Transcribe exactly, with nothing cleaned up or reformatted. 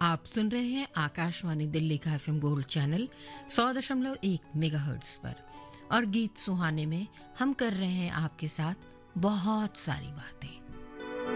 आप सुन रहे हैं आकाशवाणी दिल्ली का एफएम गोल्ड चैनल सौ दशमलव एक मेगाहर्ट्ज पर और गीत सुहाने में हम कर रहे हैं आपके साथ बहुत सारी बातें।